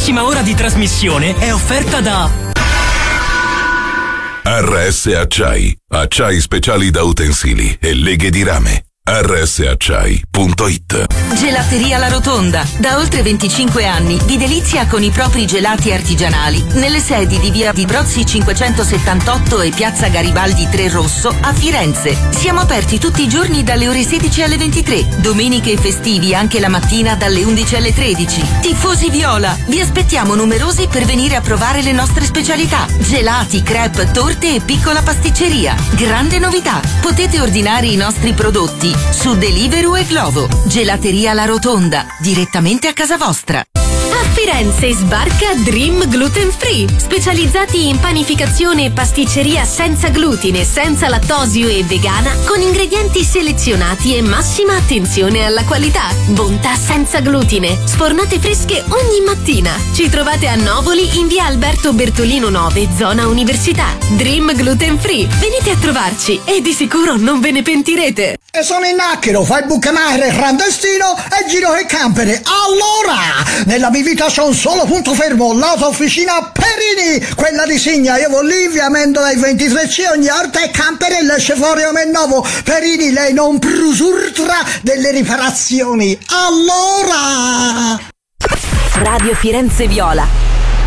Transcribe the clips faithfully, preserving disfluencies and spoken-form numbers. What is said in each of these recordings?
prossima ora di trasmissione è offerta da R S Acciai, acciai speciali da utensili e leghe di rame. R S acciai punto it. Gelateria La Rotonda. Da oltre venticinque anni vi delizia con i propri gelati artigianali nelle sedi di via di Brozzi cinquecentosettantotto e piazza Garibaldi tre Rosso a Firenze. Siamo aperti tutti i giorni dalle ore sedici alle ventitré, domeniche e festivi anche la mattina dalle undici alle tredici. Tifosi viola, vi aspettiamo numerosi per venire a provare le nostre specialità: gelati, crepe, torte e piccola pasticceria. Grande novità, potete ordinare i nostri prodotti su Deliveroo e Glovo. Gelateria La Rotonda, direttamente a casa vostra. A Firenze sbarca Dream Gluten Free, specializzati in panificazione e pasticceria senza glutine, senza lattosio e vegana, con ingredienti selezionati e massima attenzione alla qualità. Bontà senza glutine, sfornate fresche ogni mattina. Ci trovate a Novoli in via Alberto Bertolino nove, zona Università. Dream Gluten Free, venite a trovarci e di sicuro non ve ne pentirete. E sono in Acchero, fai bucanare clandestino e giro e campere. Allora, nella mia vita c'è un solo punto fermo, l'auto-officina Perini, quella di Signa. Io vado lì, via Mendola il ventitré C, ogni orta e campere e esce fuori come nuovo. Perini, lei non prusurtra delle riparazioni. Allora! Radio Firenze Viola.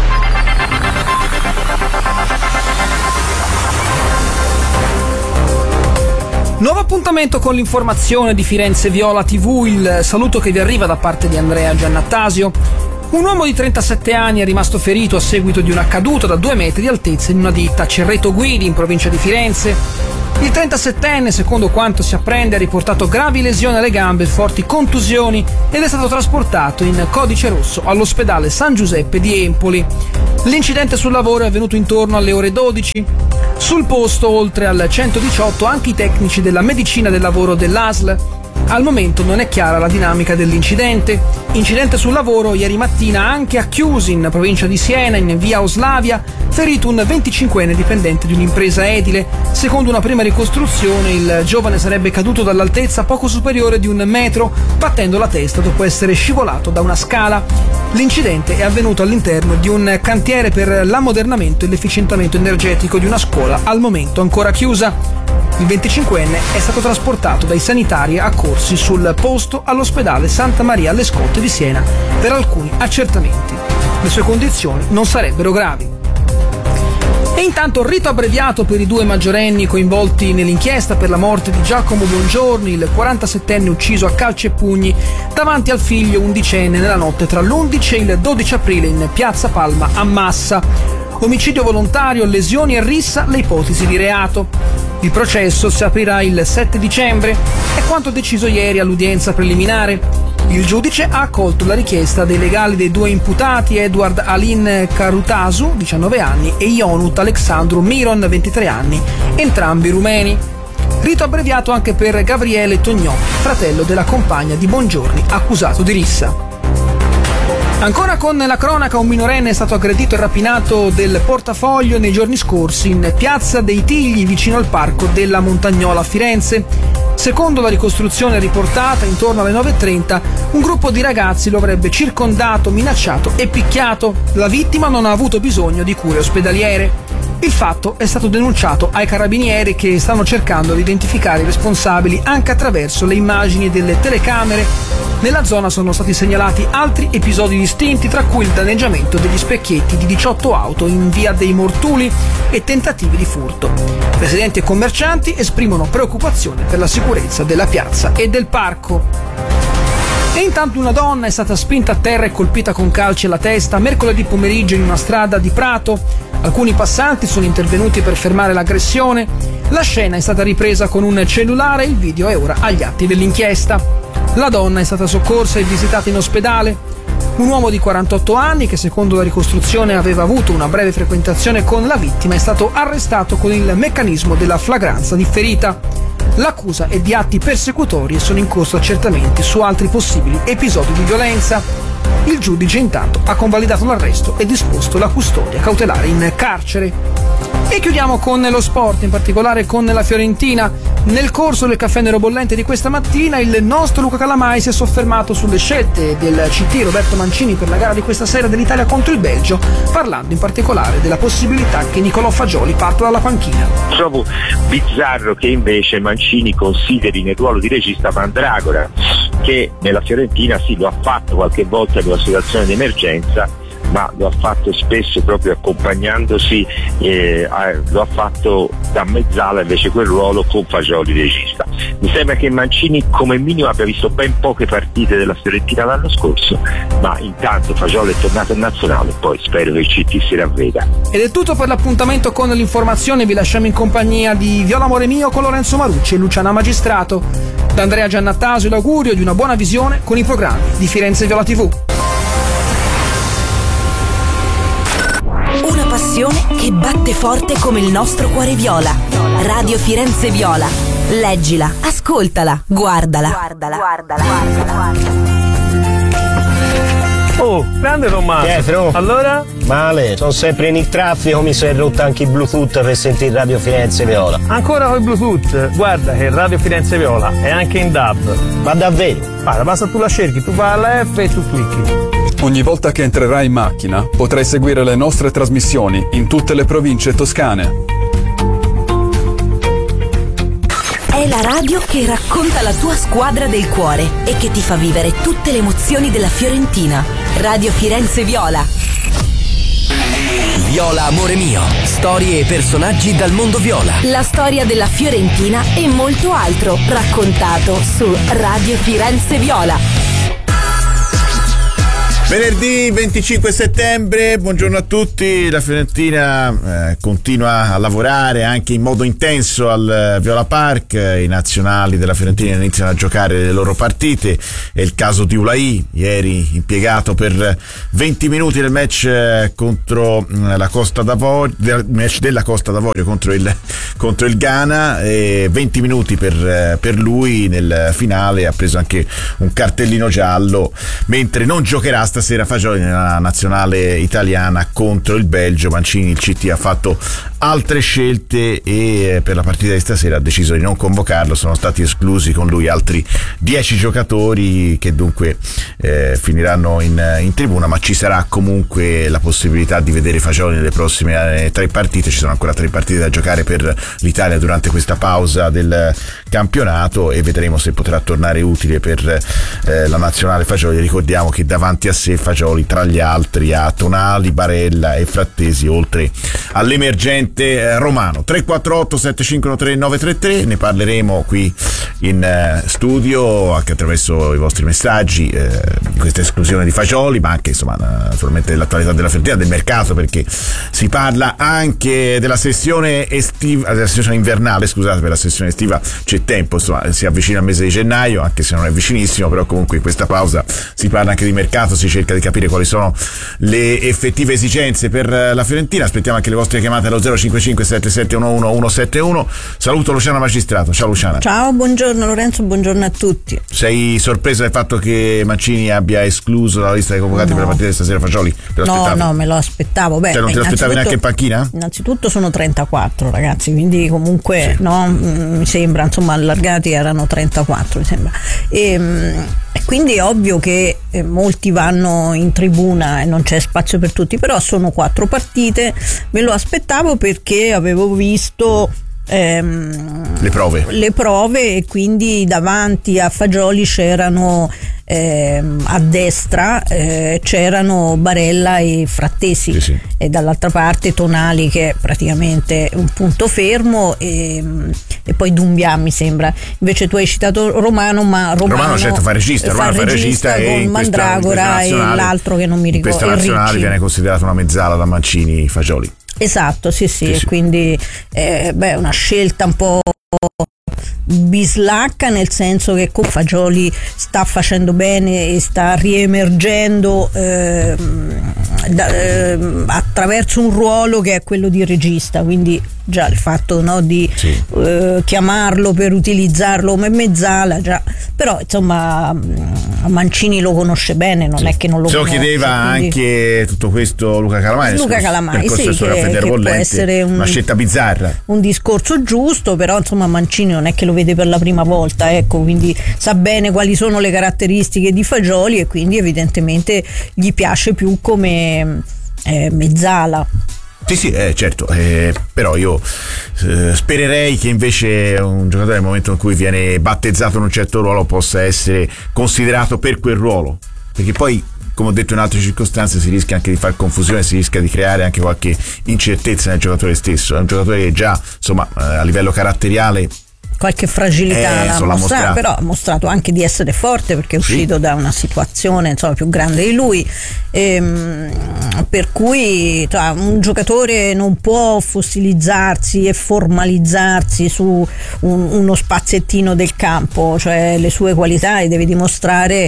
Nuovo appuntamento con l'informazione di Firenze Viola tivù, il saluto che vi arriva da parte di Andrea Giannattasio. Un uomo di trentasette anni è rimasto ferito a seguito di una caduta da due metri di altezza in una ditta a Cerreto Guidi, in provincia di Firenze. Il trentasettenne, secondo quanto si apprende, ha riportato gravi lesioni alle gambe e forti contusioni ed è stato trasportato in codice rosso all'ospedale San Giuseppe di Empoli. L'incidente sul lavoro è avvenuto intorno alle ore dodici. Sul posto, oltre al centodiciotto, anche i tecnici della medicina del lavoro dell'A S L. Al momento non è chiara la dinamica dell'incidente. Incidente sul lavoro ieri mattina anche a Chiusi, in provincia di Siena, in via Oslavia, ferito un venticinquenne dipendente di un'impresa edile. Secondo una prima ricostruzione, il giovane sarebbe caduto dall'altezza poco superiore di un metro, battendo la testa dopo essere scivolato da una scala. L'incidente è avvenuto all'interno di un cantiere per l'ammodernamento e l'efficientamento energetico di una scuola, al momento ancora chiusa. Il venticinquenne è stato trasportato dai sanitari accorsi sul posto all'ospedale Santa Maria alle Scotte di Siena per alcuni accertamenti. Le sue condizioni non sarebbero gravi. E intanto rito abbreviato per i due maggiorenni coinvolti nell'inchiesta per la morte di Giacomo Bongiorni, il quarantasettenne ucciso a calci e pugni davanti al figlio undicenne nella notte tra l'undici e il dodici aprile in piazza Palma a Massa. Omicidio volontario, lesioni e rissa le ipotesi di reato. Il processo si aprirà il sette dicembre, è quanto deciso ieri all'udienza preliminare. Il giudice ha accolto la richiesta dei legali dei due imputati, Edward Alin Karutasu, diciannove anni, e Ionut Alexandru Miron, ventitré anni, entrambi rumeni. Rito abbreviato anche per Gabriele Tognotti, fratello della compagna di Bongiorni, accusato di rissa. Ancora con la cronaca, un minorenne è stato aggredito e rapinato del portafoglio nei giorni scorsi in piazza dei Tigli, vicino al parco della Montagnola a Firenze. Secondo la ricostruzione riportata, intorno alle nove e trenta, un gruppo di ragazzi lo avrebbe circondato, minacciato e picchiato. La vittima non ha avuto bisogno di cure ospedaliere. Il fatto è stato denunciato ai carabinieri, che stanno cercando di identificare i responsabili anche attraverso le immagini delle telecamere. Nella zona sono stati segnalati altri episodi distinti, tra cui il danneggiamento degli specchietti di diciotto auto in via dei Mortuli e tentativi di furto. Residenti e commercianti esprimono preoccupazione per la sicurezza della piazza e del parco. E intanto una donna è stata spinta a terra e colpita con calci alla testa mercoledì pomeriggio in una strada di Prato. Alcuni passanti sono intervenuti per fermare l'aggressione. La scena è stata ripresa con un cellulare e il video è ora agli atti dell'inchiesta. La donna è stata soccorsa e visitata in ospedale. Un uomo di quarantotto anni, che secondo la ricostruzione aveva avuto una breve frequentazione con la vittima, è stato arrestato con il meccanismo della flagranza differita. L'accusa è di atti persecutori e sono in corso accertamenti su altri possibili episodi di violenza. Il giudice intanto ha convalidato l'arresto e disposto la custodia cautelare in carcere. E chiudiamo con lo sport, in particolare con la Fiorentina. Nel corso del caffè nero bollente di questa mattina il nostro Luca Calamai si è soffermato sulle scelte del C T Roberto Mancini per la gara di questa sera dell'Italia contro il Belgio, parlando in particolare della possibilità che Nicolò Fagioli parta dalla panchina. Trovo bizzarro che invece Mancini consideri nel ruolo di regista Mandragora, che nella Fiorentina sì lo ha fatto qualche volta in una situazione di emergenza, ma lo ha fatto spesso proprio accompagnandosi, eh, a, lo ha fatto da mezzala invece quel ruolo con Fagioli regista. Mi sembra che Mancini come minimo abbia visto ben poche partite della Fiorentina l'anno scorso, ma intanto Fagioli è tornato in nazionale, poi spero che il C T si ravveda. Ed è tutto per l'appuntamento con l'informazione, vi lasciamo in compagnia di Viola Amore Mio con Lorenzo Marucci e Luciana Magistrato. Da Andrea Giannattasio l'augurio di una buona visione con i programmi di Firenze Viola tivù. Una passione che batte forte come il nostro cuore viola. Radio Firenze Viola. Leggila, ascoltala, guardala. Guardala, guardala, guardala. Oh, grande Tommaso. Pietro. Allora? Male, sono sempre in il traffico, mi sono rotto anche il Bluetooth per sentire Radio Firenze Viola. Ancora con il Bluetooth? Guarda che Radio Firenze Viola è anche in D A B. Ma davvero? Guarda, basta tu la cerchi, tu vai alla F e tu clicchi. Ogni volta che entrerai in macchina potrai seguire le nostre trasmissioni in tutte le province toscane. È la radio che racconta la tua squadra del cuore e che ti fa vivere tutte le emozioni della Fiorentina. Radio Firenze Viola. Viola Amore Mio. Storie e personaggi dal mondo viola. La storia della Fiorentina e molto altro raccontato su Radio Firenze Viola. Venerdì venticinque settembre, buongiorno a tutti. La Fiorentina eh, continua a lavorare anche in modo intenso al Viola Park. I nazionali della Fiorentina iniziano a giocare le loro partite. È il caso di Ulai, ieri impiegato per venti minuti nel match contro la Costa d'Avorio, del match della Costa d'Avorio contro il, contro il Ghana, e venti minuti per, per lui nel finale. Ha preso anche un cartellino giallo, mentre non giocherà stasera Fagioli nella nazionale italiana contro il Belgio. Mancini, il C T, ha fatto altre scelte e per la partita di stasera ha deciso di non convocarlo. Sono stati esclusi con lui altri dieci giocatori che dunque eh, finiranno in, in tribuna, ma ci sarà comunque la possibilità di vedere Fagioli nelle prossime eh, tre partite. Ci sono ancora tre partite da giocare per l'Italia durante questa pausa del campionato e vedremo se potrà tornare utile per eh, la nazionale Fagioli. Ricordiamo che davanti a sé Fagioli tra gli altri ha Tonali, Barella e Frattesi, oltre all'emergente Romano. Tre quattro otto sette cinque uno tre nove tre tre, ne parleremo qui in studio anche attraverso i vostri messaggi eh, di questa esclusione di Fagioli, ma anche insomma naturalmente dell'attualità della Fiorentina, del mercato, perché si parla anche della sessione estiva, della sessione invernale, scusate, per la sessione estiva c'è tempo, insomma si avvicina al mese di gennaio, anche se non è vicinissimo, però comunque in questa pausa si parla anche di mercato, si cerca di capire quali sono le effettive esigenze per la Fiorentina. Aspettiamo anche le vostre chiamate allo zero cinque cinque sette sette uno uno uno sette uno. Saluto Luciana Magistrato. Ciao Luciana. Ciao, buongiorno Lorenzo, buongiorno a tutti. Sei sorpresa del fatto che Mancini abbia escluso dalla lista dei convocati no. per la partita di stasera Fagioli? No, no, me lo aspettavo. Beh, cioè non te lo aspettavi neanche in panchina? Innanzitutto sono trentaquattro ragazzi, quindi comunque sì. no, mi sembra, insomma allargati erano trentaquattro mi sembra. E, e quindi è ovvio che molti vanno in tribuna e non c'è spazio per tutti, però sono quattro partite, me lo aspettavo perché avevo visto ehm, le prove le prove e quindi davanti a Fagioli c'erano ehm, a destra eh, c'erano Barella e Frattesi, sì, sì. e dall'altra parte Tonali, che è praticamente un punto fermo, e, e poi Doumbia mi sembra. Invece tu hai citato Romano, ma Romano, Romano certo fa regista, fa Romano regista, fa regista con e Mandragora e l'altro che non mi ricordo. Questa nazionale viene considerata una mezzala da Mancini Fagioli. Esatto, sì sì, sì, sì. quindi eh, beh, una scelta un po' bislacca, nel senso che con Fagioli sta facendo bene e sta riemergendo eh, da, eh, attraverso un ruolo che è quello di regista, quindi già il fatto, no, di sì. eh, chiamarlo per utilizzarlo come mezzala, già, però insomma Mancini lo conosce bene, non sì. è che non lo se conosce. Se lo chiedeva quindi... anche tutto questo Luca Calamai, Luca Calamai, sì, che, che può essere un, una scelta bizzarra, un discorso giusto, però insomma Mancini non è che lo vede per la prima volta, ecco, quindi sa bene quali sono le caratteristiche di Fagioli e quindi evidentemente gli piace più come eh, mezzala. Sì, sì, eh, certo, eh, però io eh, spererei che invece un giocatore nel momento in cui viene battezzato in un certo ruolo possa essere considerato per quel ruolo, perché poi, come ho detto in altre circostanze, si rischia anche di far confusione, si rischia di creare anche qualche incertezza nel giocatore stesso. È un giocatore che già, insomma, eh, a livello caratteriale qualche fragilità eh, l'ha mostrato, mostrato, però ha mostrato anche di essere forte, perché è uscito sì. da una situazione insomma più grande di lui, ehm, per cui cioè, un giocatore non può fossilizzarsi e formalizzarsi su un, uno spazzettino del campo, cioè le sue qualità le deve dimostrare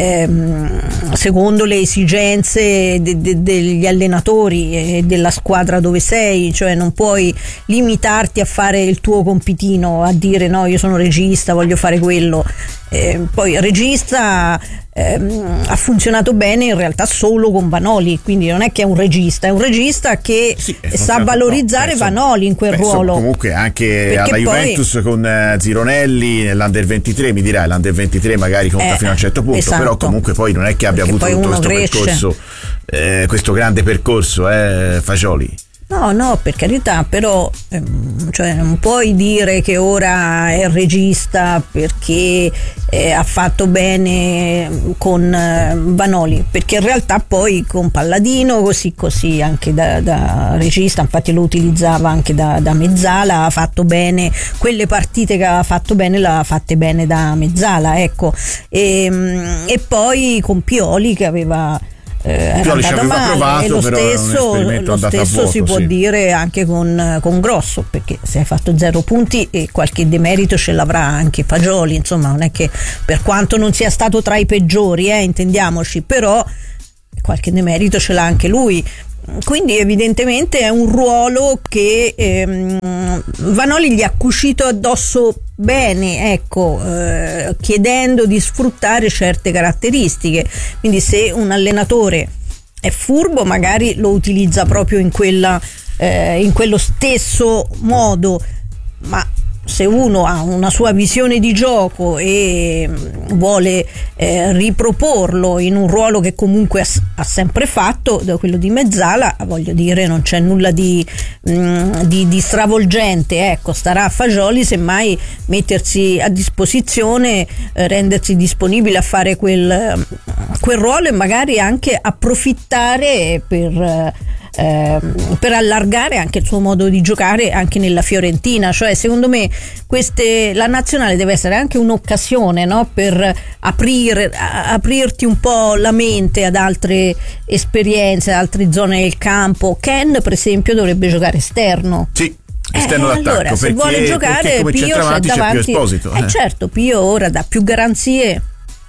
ehm, secondo le esigenze de, de, degli allenatori e della squadra dove sei, cioè non puoi limitarti a fare il tuo compitino, a dire no, io sono regista, voglio fare quello. Eh, poi regista ehm, ha funzionato bene in realtà solo con Vanoli, quindi non è che è un regista, è un regista che sì, sa valorizzare no, penso, Vanoli in quel penso, ruolo. Comunque anche alla poi, Juventus con uh, Zironelli nell'Under ventitré, mi dirai l'Under ventitré magari conta eh, fino a un certo punto, esatto. Però comunque poi non è che abbia Perché avuto tutto questo cresce. percorso, eh, questo grande percorso, eh, Fagioli. No, no, per carità, però ehm, cioè, non puoi dire che ora è regista perché eh, ha fatto bene con eh, Vanoli, perché in realtà poi con Palladino così così anche da, da regista, infatti lo utilizzava anche da, da mezzala, ha fatto bene quelle partite che aveva fatto bene, le ha fatte bene da mezzala, ecco, e, e poi con Pioli che aveva Eh, era andato male provato, e lo stesso, lo stesso vuoto, si può sì. dire anche con, con Grosso, perché se hai fatto zero punti e qualche demerito ce l'avrà anche Fagioli, insomma non è che, per quanto non sia stato tra i peggiori, eh, intendiamoci, però qualche demerito ce l'ha anche lui. Quindi evidentemente è un ruolo che ehm, Vanoli gli ha cucito addosso bene, ecco, eh, chiedendo di sfruttare certe caratteristiche. Quindi se un allenatore è furbo magari lo utilizza proprio in quella eh, in quello stesso modo, ma se uno ha una sua visione di gioco e vuole eh, riproporlo in un ruolo che comunque ha, ha sempre fatto, da quello di mezzala, voglio dire, non c'è nulla di, mh, di, di stravolgente, ecco, starà a Fagioli semmai mettersi a disposizione, eh, rendersi disponibile a fare quel, quel ruolo e magari anche approfittare per Eh, per allargare anche il suo modo di giocare anche nella Fiorentina. Cioè secondo me queste, la nazionale deve essere anche un'occasione, no? Per aprire, a, aprirti un po' la mente ad altre esperienze, ad altre zone del campo. Ken per esempio dovrebbe giocare esterno. Sì. Esterno eh, d'attacco, allora se vuole giocare Pio c'è davanti, Esposito, eh. Eh, certo, Pio ora dà più garanzie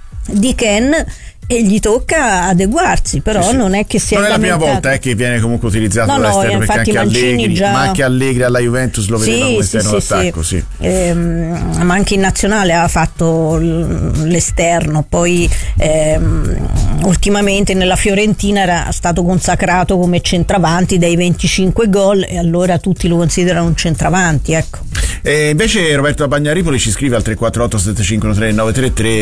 di Ken e gli tocca adeguarsi, però sì, sì. non è che sia non è la prima volta eh, che viene comunque utilizzato no, dall'esterno, no, perché anche Allegri, già... ma anche Allegri alla Juventus lo vedeva sì, come esterno sì, d'attacco sì. Sì. Ehm, ma anche in nazionale ha fatto l'esterno, poi ehm, ultimamente nella Fiorentina era stato consacrato come centravanti dai venticinque gol e allora tutti lo considerano un centravanti, ecco. E invece Roberto da Bagnaripoli ci scrive al tre quattro otto sette cinque tre nove tre tre,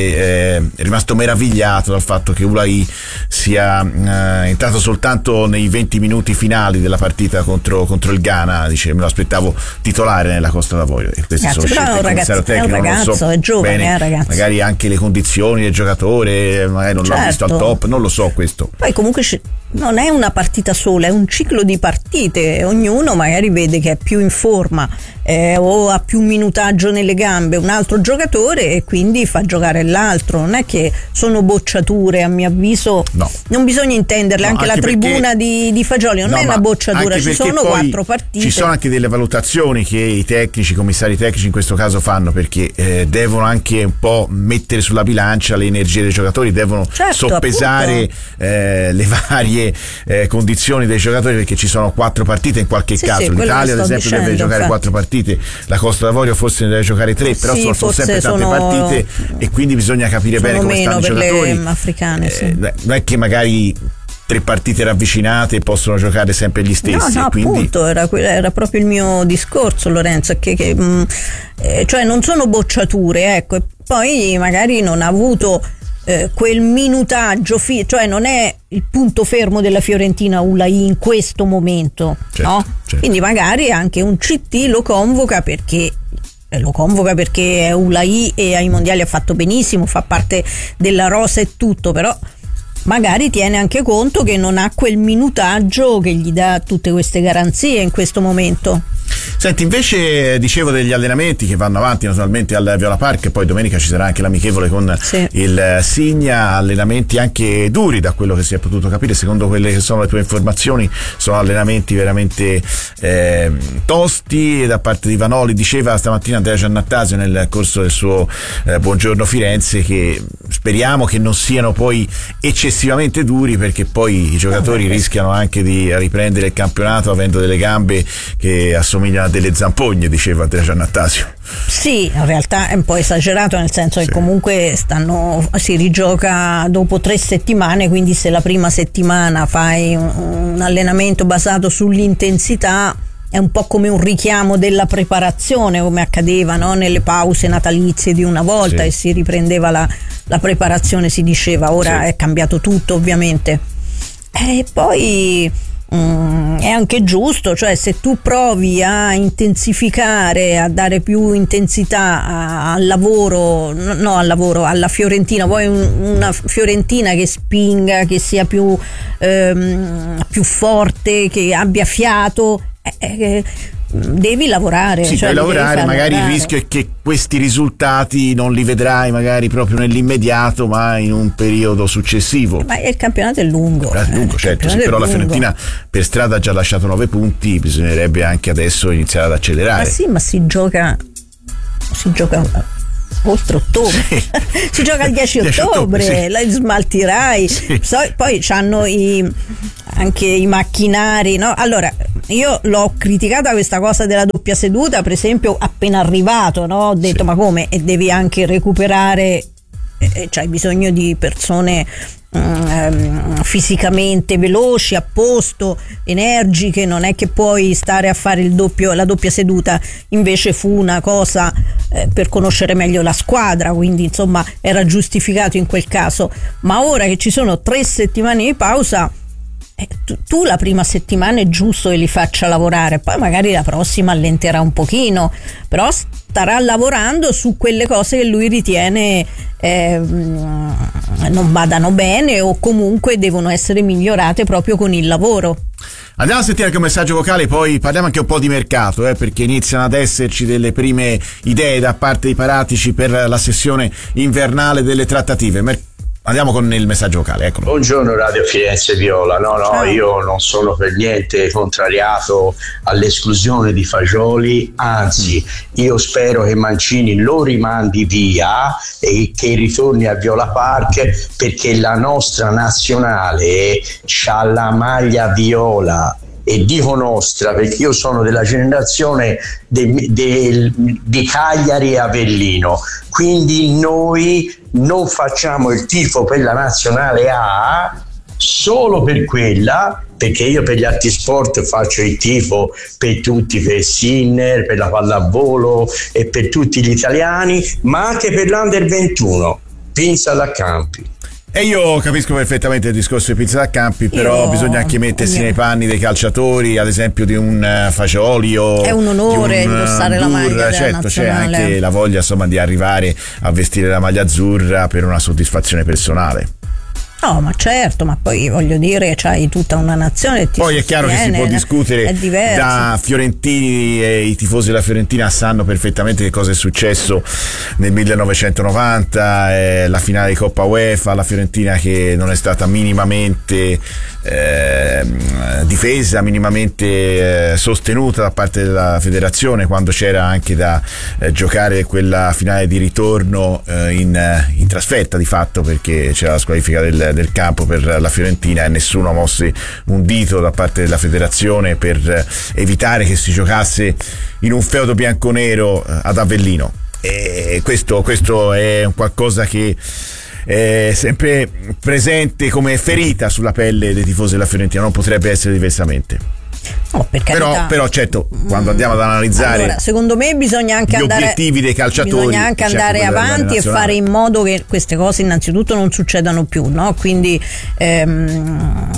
è rimasto meravigliato dal fatto che Ulai sia eh, entrato soltanto nei venti minuti finali della partita contro, contro il Ghana. Dice: me lo aspettavo titolare nella Costa d'Avorio. E queste Ragazzi, sono scelte è un ragazzo, tecnico, è un ragazzo, so è giovane, bene, è ragazzo. Magari anche le condizioni del giocatore, magari non certo. l'ha visto al top, non lo so questo. Poi comunque non è una partita sola, è un ciclo di partite, ognuno magari vede che è più in forma eh, o ha più minutaggio nelle gambe un altro giocatore e quindi fa giocare l'altro. Non è che sono bocciature, a mio avviso no. non bisogna intenderle, no, anche, anche la tribuna di, di Fagioli non no, è una bocciatura, ci sono quattro partite, ci sono anche delle valutazioni che i tecnici, i commissari tecnici in questo caso fanno, perché eh, devono anche un po' mettere sulla bilancia le energie dei giocatori, devono certo, soppesare eh, le varie varie eh, condizioni dei giocatori, perché ci sono quattro partite in qualche sì, caso. Sì, l'Italia ad esempio dicendo, deve giocare infatti. quattro partite, la Costa d'Avorio forse ne deve giocare tre, però sì, sono, sono sempre tante sono, partite e quindi bisogna capire bene come stanno i giocatori. Le africane, sì. eh, non è che magari tre partite ravvicinate possono giocare sempre gli stessi. No, no, quindi... appunto, era, era proprio il mio discorso, Lorenzo, che, che mh, eh, cioè non sono bocciature, ecco, e poi magari non ha avuto eh, quel minutaggio, fi- cioè non è il punto fermo della Fiorentina Ulai in questo momento, certo, no? Certo. Quindi magari anche un C T lo convoca perché lo convoca perché è Ulai e ai mondiali ha fatto benissimo, fa parte della rosa e tutto, però magari tiene anche conto che non ha quel minutaggio che gli dà tutte queste garanzie in questo momento. Senti, invece dicevo degli allenamenti che vanno avanti naturalmente al Viola Park, poi domenica ci sarà anche l'amichevole con sì. il Signa, allenamenti anche duri da quello che si è potuto capire, secondo quelle che sono le tue informazioni, sono allenamenti veramente eh, tosti da parte di Vanoli. Diceva stamattina Andrea Giannattasio nel corso del suo eh, Buongiorno Firenze che speriamo che non siano poi eccessivamente duri, perché poi i giocatori no, rischiano anche di riprendere il campionato avendo delle gambe che assomigliano a delle zampogne, diceva Andrea Giannattasio. Sì, in realtà è un po' esagerato, nel senso che sì. comunque stanno, si rigioca dopo tre settimane, quindi se la prima settimana fai un, un allenamento basato sull'intensità è un po' come un richiamo della preparazione, come accadeva, no? Nelle pause natalizie di una volta, sì. e si riprendeva la, la preparazione, si diceva, ora sì. è cambiato tutto ovviamente. E poi mm, è anche giusto, cioè se tu provi a intensificare, a dare più intensità a, al lavoro, no al lavoro, alla Fiorentina, vuoi un, una Fiorentina che spinga, che sia più, ehm, più forte, che abbia fiato, eh, eh, devi lavorare. Sì, cioè puoi lavorare, magari lavorare. Il rischio è che questi risultati non li vedrai magari proprio nell'immediato, ma in un periodo successivo. Ma il campionato è lungo. È lungo, eh, certo, sì, però la Fiorentina per strada ha già lasciato nove punti, bisognerebbe anche adesso iniziare ad accelerare. Ma sì, ma si gioca si gioca oltre ottobre, sì. si gioca il dieci ottobre, sì. la smaltirai, sì. so, poi c'hanno i, anche i macchinari, no? Allora io l'ho criticata questa cosa della doppia seduta, per esempio appena arrivato, no? Ho detto sì. ma come, e devi anche recuperare, eh, c'hai bisogno di persone Um, fisicamente veloci, a posto, energiche, non è che puoi stare a fare il doppio, la doppia seduta. Invece fu una cosa eh, per conoscere meglio la squadra, quindi insomma era giustificato in quel caso. Ma ora che ci sono tre settimane di pausa, eh, tu, tu la prima settimana è giusto che li faccia lavorare, poi magari la prossima allenterà un pochino, però starà lavorando su quelle cose che lui ritiene eh, non vadano bene o comunque devono essere migliorate proprio con il lavoro. Andiamo a sentire anche un messaggio vocale, poi parliamo anche un po' di mercato, eh, perché iniziano ad esserci delle prime idee da parte dei Paratici per la sessione invernale delle trattative. Mer- Andiamo con il messaggio vocale, eccolo. Buongiorno Radio Firenze Viola. No, no, Ciao. Io non sono per niente contrariato all'esclusione di Fagioli, anzi, io spero che Mancini lo rimandi via e che ritorni a Viola Park, perché la nostra nazionale c'ha la maglia viola. E dico nostra perché io sono della generazione de, de, di Cagliari e Avellino, quindi noi non facciamo il tifo per la nazionale A solo per quella, perché io per gli altri sport faccio il tifo per tutti, per Sinner, per la pallavolo e per tutti gli italiani, ma anche per l'Under ventuno, Pinza da Campi. E io capisco perfettamente il discorso di Pizza da Campi, però io, bisogna anche mettersi io. nei panni dei calciatori, ad esempio di un uh, Fagioli o è un onore un, indossare uh, la maglia certo, c'è nazionale. Anche la voglia insomma di arrivare a vestire la maglia azzurra per una soddisfazione personale. No, ma certo, ma poi voglio dire, c'hai tutta una nazione. Ti poi è chiaro che si può discutere da fiorentini, e i tifosi della Fiorentina sanno perfettamente che cosa è successo nel millenovecentonovanta, eh, la finale di Coppa UEFA, la Fiorentina che non è stata minimamente eh, difesa, minimamente eh, sostenuta da parte della federazione, quando c'era anche da eh, giocare quella finale di ritorno eh, in, in trasferta di fatto, perché c'era la squalifica del del, del campo per la Fiorentina e nessuno ha mosso un dito da parte della federazione per evitare che si giocasse in un feudo bianconero ad Avellino. E questo, questo è un qualcosa che è sempre presente come ferita sulla pelle dei tifosi della Fiorentina, non potrebbe essere diversamente. No, per però, però certo, quando andiamo ad analizzare, allora, secondo me bisogna anche gli andare, obiettivi dei calciatori, bisogna anche andare avanti e fare in modo che queste cose innanzitutto non succedano più, no? Quindi ehm,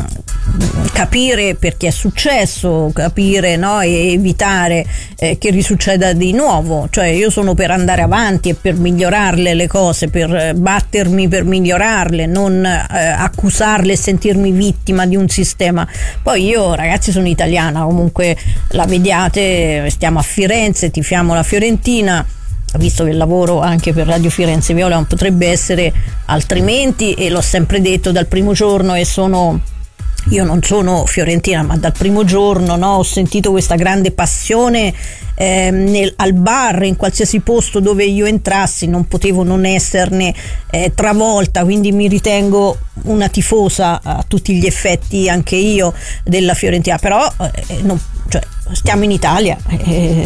capire perché è successo, capire, no? E evitare eh, che risucceda di nuovo. Cioè, io sono per andare avanti e per migliorarle le cose, per battermi per migliorarle, non eh, accusarle e sentirmi vittima di un sistema. Poi io, ragazzi, sono italiana, comunque la vediate, stiamo a Firenze, tifiamo la Fiorentina, visto che il lavoro anche per Radio Firenze Viola non potrebbe essere altrimenti, e l'ho sempre detto dal primo giorno, e sono io non sono fiorentina, ma dal primo giorno, no, ho sentito questa grande passione eh, nel, al bar, in qualsiasi posto dove io entrassi non potevo non esserne eh, travolta, quindi mi ritengo una tifosa a tutti gli effetti anche io della Fiorentina, però eh, non, cioè, stiamo in Italia, eh,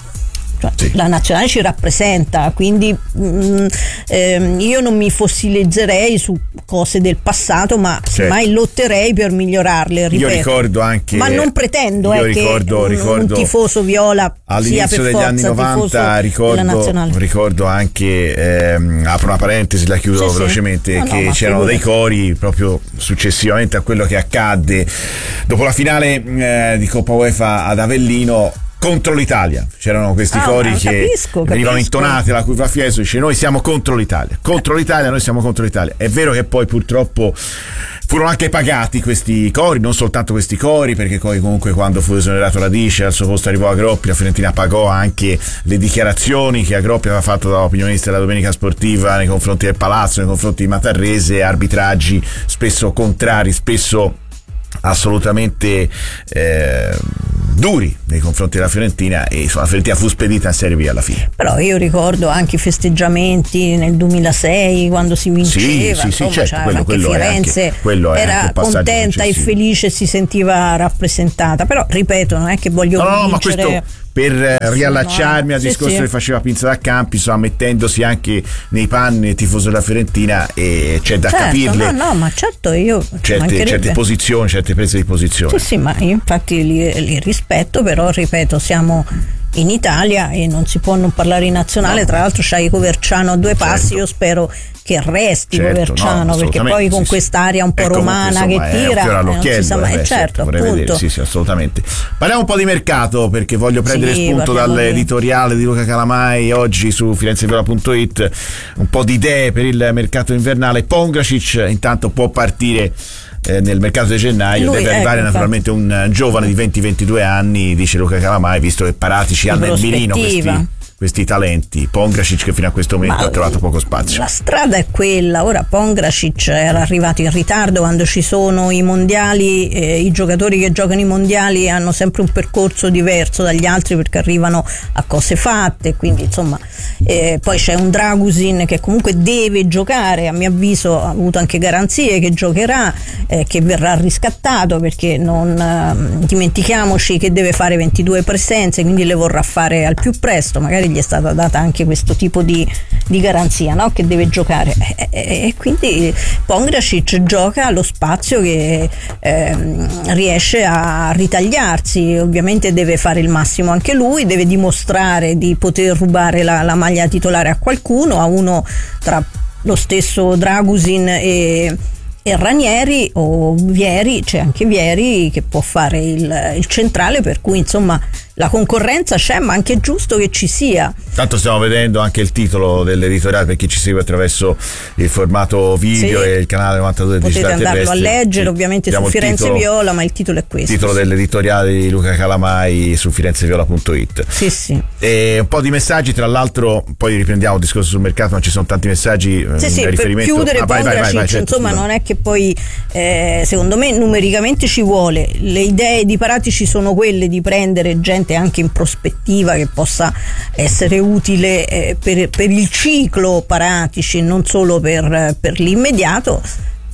cioè, sì. La nazionale ci rappresenta, quindi mh, ehm, io non mi fossilizzerei su cose del passato, ma certo, semmai lotterei per migliorarle, ripeto. Io ricordo anche, ma non pretendo io eh, ricordo, che ricordo, un tifoso viola all'inizio sia per degli forza anni novanta, ricordo, ricordo anche ehm, apro una parentesi, la chiudo sì, velocemente sì. No, che no, c'erano dei cori proprio successivamente a quello che accadde dopo la finale eh, di Coppa UEFA ad Avellino contro l'Italia. C'erano questi ah, cori che capisco, venivano capisco. intonati alla curva Fiesole, dice noi siamo contro l'Italia, contro l'Italia, noi siamo contro l'Italia. È vero che poi purtroppo furono anche pagati questi cori, non soltanto questi cori, perché poi comunque quando fu esonerato Radice al suo posto arrivò Agroppi, la Fiorentina pagò anche le dichiarazioni che Agroppi aveva fatto da opinionista della Domenica Sportiva nei confronti del Palazzo, nei confronti di Matarrese, arbitraggi spesso contrari, spesso assolutamente eh, duri nei confronti della Fiorentina, e insomma, la Fiorentina fu spedita in Serie B alla fine. Però io ricordo anche i festeggiamenti nel duemilasei quando si vinceva, sì, sì, insomma, sì, certo, quello, anche quello Firenze è anche, quello è era contenta e felice, si sentiva rappresentata, però ripeto, non è che voglio no, no, vincere. Ma questo per riallacciarmi al sì, discorso sì. che faceva Pinza da Campi, insomma, mettendosi anche nei panni del tifoso della Fiorentina, e c'è da certo, capirle. No, no, ma certo, io certe, certe posizioni, certe prese di posizione. Sì, sì, ma io infatti li, li rispetto, però ripeto, siamo in Italia e non si può non parlare in nazionale. No. Tra l'altro c'hai Coverciano a due passi, certo. Io spero che resti certo, Coverciano, no, perché poi con sì, quest'aria un po' sì. romana comunque, insomma, che tira eh, non si sa mai, eh, certo, vorrei appunto. vedere, sì, sì, assolutamente. Parliamo un po' di mercato, perché voglio prendere sì, spunto dall'editoriale di Luca Calamai oggi su firenzeviola punto it, un po' di idee per il mercato invernale. Pongracic intanto può partire eh, nel mercato di gennaio, Lui, deve arrivare ecco, naturalmente infatti. un giovane di venti ventidue anni, dice Luca Calamai, visto che Paratici ha nel mirino questi questi talenti. Pongracic che fino a questo momento Ma ha trovato poco spazio. La strada è quella. Ora Pongracic era arrivato in ritardo, quando ci sono i mondiali, eh, i giocatori che giocano i mondiali hanno sempre un percorso diverso dagli altri perché arrivano a cose fatte, quindi insomma eh, poi c'è un Dragusin che comunque deve giocare, a mio avviso ha avuto anche garanzie che giocherà, eh, che verrà riscattato, perché non eh, dimentichiamoci che deve fare ventidue presenze, quindi le vorrà fare al più presto, magari gli è stata data anche questo tipo di, di garanzia, no? Che deve giocare, e, e, e quindi Pongracic gioca allo spazio che eh, riesce a ritagliarsi. Ovviamente deve fare il massimo anche lui, deve dimostrare di poter rubare la, la maglia titolare a qualcuno, a uno tra lo stesso Dragusin e e Ranieri o Vieri, c'è anche Vieri che può fare il, il centrale, per cui insomma la concorrenza c'è, ma anche è giusto che ci sia. Tanto stiamo vedendo anche il titolo dell'editoriale per chi ci segue attraverso il formato video sì. e il canale novantadue potete Digitale andarlo Terrestri. a leggere sì. ovviamente Diamo su Firenze titolo, Viola, ma il titolo è questo. Il titolo sì. dell'editoriale di Luca Calamai su firenzeviola punto it. Sì, sì. E un po' di messaggi, tra l'altro poi riprendiamo il discorso sul mercato, ma ci sono tanti messaggi sì, eh, sì, a riferimento. Per chiudere ah, vai, vai, vai, vai, certo, insomma non è che poi eh, secondo me numericamente ci vuole, le idee di Paratici sono quelle di prendere gente anche in prospettiva che possa essere utile eh, per, per il ciclo Paratici, non solo per, per l'immediato.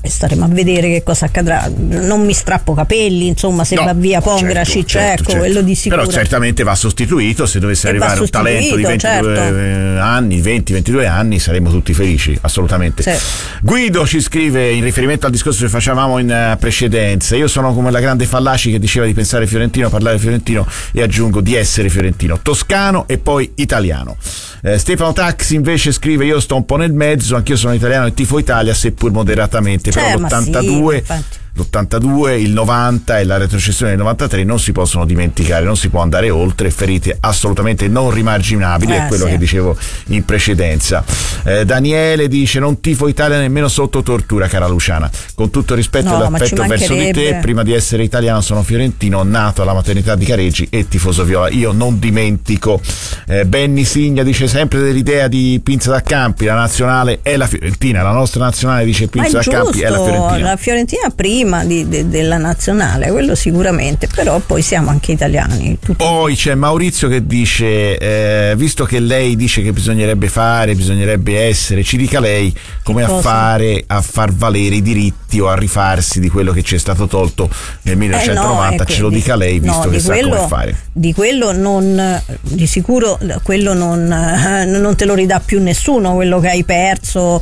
e staremo a vedere che cosa accadrà. Non mi strappo capelli, insomma, se no, va via Pongracic, certo, certo, ecco, certo. quello di sicuro. Però certamente va sostituito, se dovesse E arrivare va un talento di ventidue certo. anni, venti ventidue anni, saremmo tutti felici, assolutamente. Sì. Guido ci scrive in riferimento al discorso che facevamo in precedenza: io sono come la grande Fallaci che diceva di pensare fiorentino, parlare fiorentino, e aggiungo di essere fiorentino, toscano e poi italiano. eh, Stefano Taxi invece scrive: io sto un po' nel mezzo, anch'io sono italiano e tifo Italia, seppur moderatamente, Cioè, però ma l'ottantadue sì, infatti. l'ottantadue, il novanta e la retrocessione del novantatré non si possono dimenticare, non si può andare oltre, ferite assolutamente non rimarginabili, eh, è quello sì. che dicevo in precedenza. eh, Daniele dice: non tifo Italia nemmeno sotto tortura, cara Luciana, con tutto rispetto No, e ma l'affetto ci verso di te, mancherebbe. prima di essere italiano sono fiorentino, nato alla maternità di Careggi e tifoso viola, io non dimentico. eh, Benny Signa dice sempre dell'idea di Pinza da Campi, la nazionale è la Fiorentina, la nostra nazionale, dice Ma è Pinza da Campi, è la giusto, Fiorentina. la Fiorentina prima di, de, della nazionale, quello sicuramente, però poi siamo anche italiani. Tutti. Poi c'è Maurizio che dice: eh, visto che lei dice che bisognerebbe fare, bisognerebbe essere, ci dica lei come a Cosa? fare a far valere i diritti o a rifarsi di quello che ci è stato tolto nel millenovecentonovanta, Eh no, ecco, ce lo di- dica lei, visto no, che di sa quello, come fare. Di quello non, di sicuro quello non, eh, non te lo ridà più nessuno, quello che hai perso.